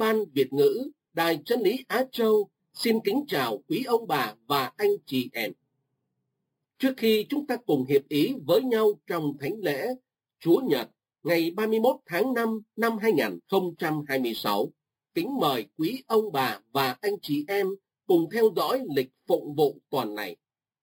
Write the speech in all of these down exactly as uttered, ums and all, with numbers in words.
Ban Việt ngữ, Đài Chân lý Á Châu xin kính chào quý ông bà và anh chị em. Trước khi chúng ta cùng hiệp ý với nhau trong thánh lễ Chúa Nhật ngày ba mươi mốt tháng năm năm hai nghìn không trăm hai mươi sáu, kính mời quý ông bà và anh chị em cùng theo dõi lịch phụng vụ tuần này.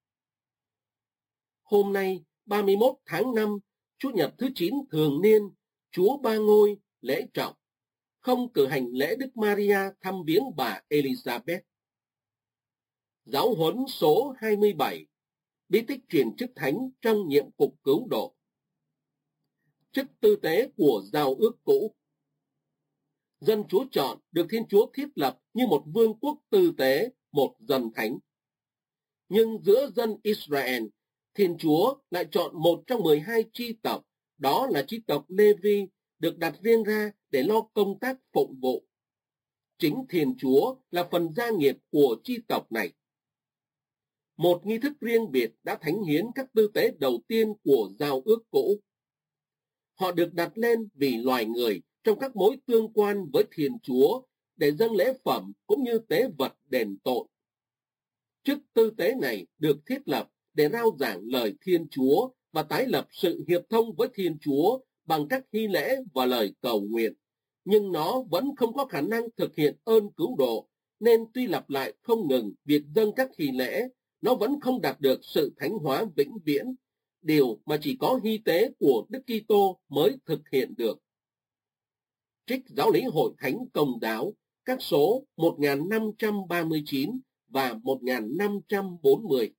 Hôm nay, ba mươi mốt tháng năm, Chủ nhật thứ chín thường niên, Chúa Ba Ngôi, lễ trọng, không cử hành lễ Đức Maria thăm viếng bà Elizabeth. Giáo huấn số hai mươi bảy, bí tích truyền chức thánh trong nhiệm cục cứu độ. Chức tư tế của giao ước cũ. Dân Chúa chọn được Thiên Chúa thiết lập như một vương quốc tư tế, một dân thánh. Nhưng giữa dân Israel, Thiên Chúa lại chọn một trong mười hai chi tộc, đó là chi tộc Lê-vi, được đặt riêng ra để lo công tác phụng vụ. Chính Thiên Chúa là phần gia nghiệp của chi tộc này. Một nghi thức riêng biệt đã thánh hiến các tư tế đầu tiên của giao ước cũ. Họ được đặt lên vì loài người trong các mối tương quan với Thiên Chúa để dâng lễ phẩm cũng như tế vật đền tội. Chức tư tế này được thiết lập để rao giảng lời Thiên Chúa và tái lập sự hiệp thông với Thiên Chúa bằng các nghi lễ và lời cầu nguyện, nhưng nó vẫn không có khả năng thực hiện ơn cứu độ, nên tuy lặp lại không ngừng việc dâng các nghi lễ, nó vẫn không đạt được sự thánh hóa vĩnh viễn, điều mà chỉ có hy tế của Đức Kitô mới thực hiện được. Trích Giáo lý Hội Thánh Công giáo, các số một nghìn năm trăm ba mươi chín và một nghìn năm trăm bốn mươi.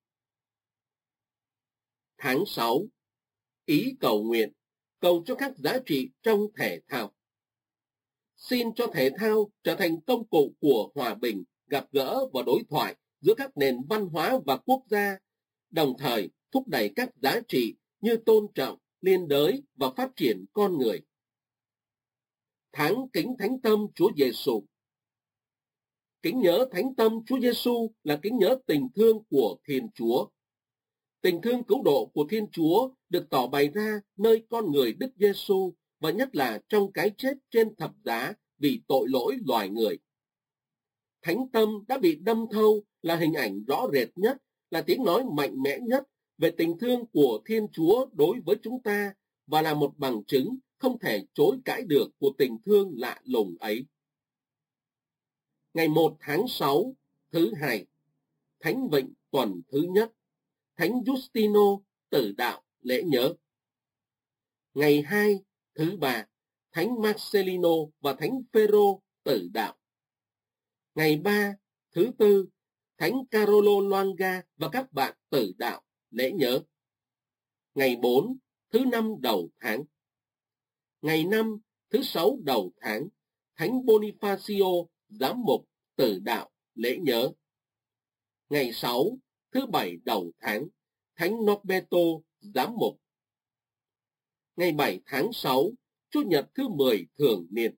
Tháng sáu. Ý cầu nguyện, cầu cho các giá trị trong thể thao. Xin cho thể thao trở thành công cụ của hòa bình, gặp gỡ và đối thoại giữa các nền văn hóa và quốc gia, đồng thời thúc đẩy các giá trị như tôn trọng, liên đới và phát triển con người. Tháng kính thánh tâm Chúa Giêsu. Kính nhớ thánh tâm Chúa Giêsu là kính nhớ tình thương của Thiên Chúa. Tình thương cứu độ của Thiên Chúa được tỏ bày ra nơi con người Đức Giêsu và nhất là trong cái chết trên thập giá vì tội lỗi loài người. Thánh tâm đã bị đâm thâu là hình ảnh rõ rệt nhất, là tiếng nói mạnh mẽ nhất về tình thương của Thiên Chúa đối với chúng ta và là một bằng chứng không thể chối cãi được của tình thương lạ lùng ấy. Ngày một tháng sáu, thứ hai, Thánh Vịnh tuần thứ nhất, Thánh Giustino tử đạo lễ nhớ. Ngày hai, thứ ba, Thánh Marcelino và Thánh Phêrô tử đạo. Ngày ba, thứ tư, Thánh Carolo Loanga và các bạn tử đạo lễ nhớ. Ngày bốn, thứ năm đầu tháng. Ngày năm, thứ sáu đầu tháng, Thánh Bonifacio giám mục tử đạo lễ nhớ. Ngày sáu, thứ bảy đầu tháng, Thánh Norberto giám mục. Ngày bảy tháng sáu, Chủ nhật thứ mười thường niên.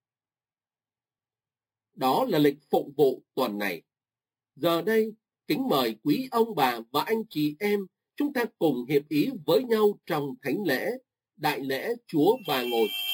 Đó là lịch phụng vụ tuần này. Giờ đây, kính mời quý ông bà và anh chị em chúng ta cùng hiệp ý với nhau trong thánh lễ, đại lễ Chúa Ba Ngôi.